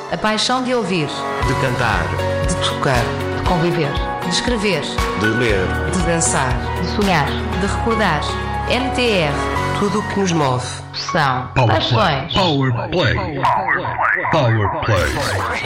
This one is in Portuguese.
A paixão de ouvir, de cantar, de tocar, de conviver, de escrever, de ler, de dançar, de sonhar, de recordar. NTR. tudo o que nos move. São paixões. Power Play.